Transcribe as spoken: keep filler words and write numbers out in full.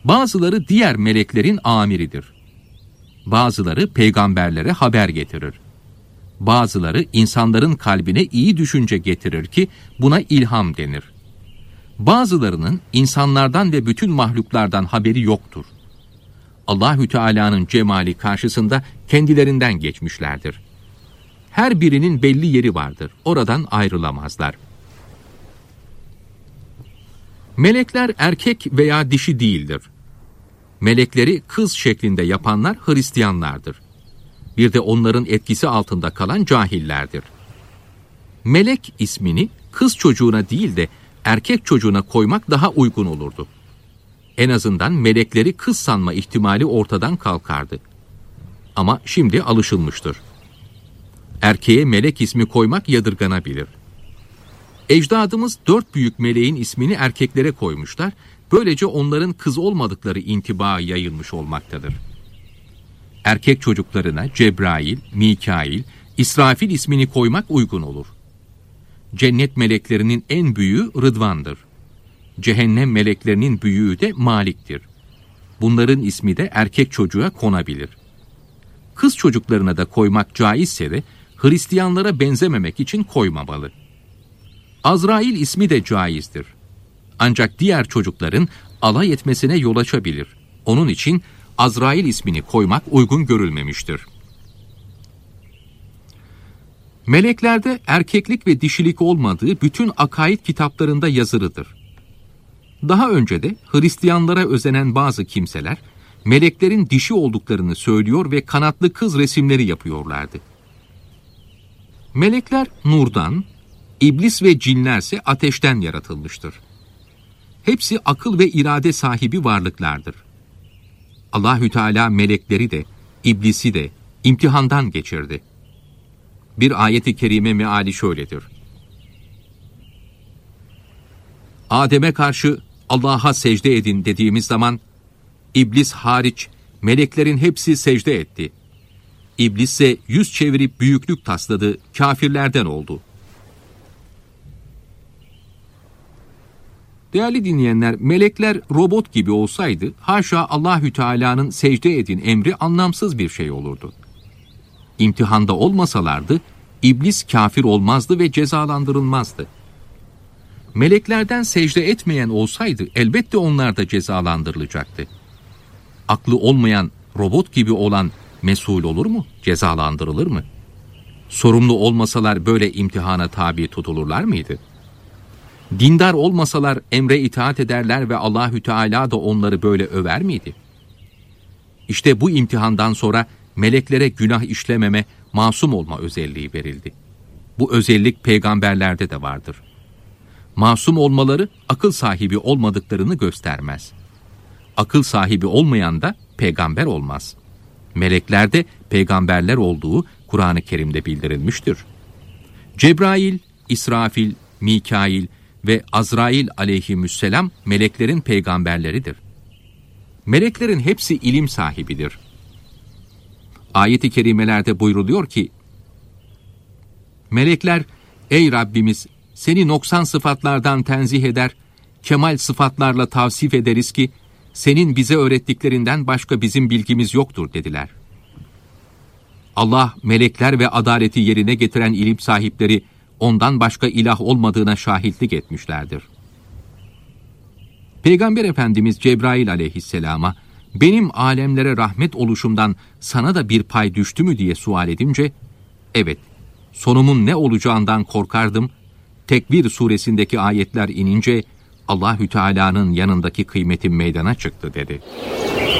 Bazıları diğer meleklerin amiridir. Bazıları peygamberlere haber getirir. Bazıları insanların kalbine iyi düşünce getirir ki buna ilham denir. Bazılarının insanlardan ve bütün mahluklardan haberi yoktur. Allahü Teala'nın cemali karşısında kendilerinden geçmişlerdir. Her birinin belli yeri vardır. Oradan ayrılamazlar. Melekler erkek veya dişi değildir. Melekleri kız şeklinde yapanlar Hristiyanlardır. Bir de onların etkisi altında kalan cahillerdir. Melek ismini kız çocuğuna değil de erkek çocuğuna koymak daha uygun olurdu. En azından melekleri kız sanma ihtimali ortadan kalkardı. Ama şimdi alışılmıştır. Erkeğe melek ismi koymak yadırganabilir. Ecdadımız dört büyük meleğin ismini erkeklere koymuşlar, böylece onların kız olmadıkları intibaı yayılmış olmaktadır. Erkek çocuklarına Cebrail, Mikail, İsrafil ismini koymak uygun olur. Cennet meleklerinin en büyüğü Rıdvan'dır. Cehennem meleklerinin büyüğü de Malik'tir. Bunların ismi de erkek çocuğa konabilir. Kız çocuklarına da koymak caizse de Hristiyanlara benzememek için koymamalı. Azrail ismi de caizdir. Ancak diğer çocukların alay etmesine yol açabilir. Onun için Azrail ismini koymak uygun görülmemiştir. Meleklerde erkeklik ve dişilik olmadığı bütün akaid kitaplarında yazılıdır. Daha önce de Hristiyanlara özenen bazı kimseler, meleklerin dişi olduklarını söylüyor ve kanatlı kız resimleri yapıyorlardı. Melekler nurdan, iblis ve cinlerse ateşten yaratılmıştır. Hepsi akıl ve irade sahibi varlıklardır. Allahü Teala melekleri de, iblisi de imtihandan geçirdi. Bir ayet-i kerime meali şöyledir. Adem'e karşı Allah'a secde edin dediğimiz zaman, iblis hariç meleklerin hepsi secde etti. İblis ise yüz çevirip büyüklük tasladı, kafirlerden oldu. Değerli dinleyenler, melekler robot gibi olsaydı, haşa Allahü Teala'nın secde edin emri anlamsız bir şey olurdu. İmtihanda olmasalardı, iblis kafir olmazdı ve cezalandırılmazdı. Meleklerden secde etmeyen olsaydı, elbette onlar da cezalandırılacaktı. Aklı olmayan, robot gibi olan mesul olur mu? Cezalandırılır mı? Sorumlu olmasalar böyle imtihana tabi tutulurlar mıydı? Dindar olmasalar emre itaat ederler ve Allahü Teala da onları böyle över miydi? İşte bu imtihandan sonra meleklere günah işlememe, masum olma özelliği verildi. Bu özellik peygamberlerde de vardır. Masum olmaları akıl sahibi olmadıklarını göstermez. Akıl sahibi olmayan da peygamber olmaz. Meleklerde peygamberler olduğu Kur'an-ı Kerim'de bildirilmiştir. Cebrail, İsrafil, Mikail ve Azrail aleyhisselam meleklerin peygamberleridir. Meleklerin hepsi ilim sahibidir. Ayet-i kerimelerde buyruluyor ki, melekler, ey Rabbimiz, seni noksan sıfatlardan tenzih eder, kemal sıfatlarla tavsif ederiz ki, senin bize öğrettiklerinden başka bizim bilgimiz yoktur dediler. Allah, melekler ve adaleti yerine getiren ilim sahipleri, ondan başka ilah olmadığına şahitlik etmişlerdir. Peygamber Efendimiz Cebrail aleyhisselama, benim alemlere rahmet oluşumdan sana da bir pay düştü mü diye sual edince, evet, sonumun ne olacağından korkardım, Tekvir suresindeki ayetler inince, Allahü Teala'nın yanındaki kıymetim meydana çıktı dedi.